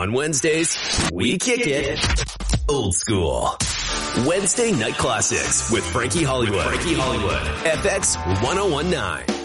On Wednesdays, we kick it old school. Wednesday Night Classics with Frankie Hollywood. FX 1019.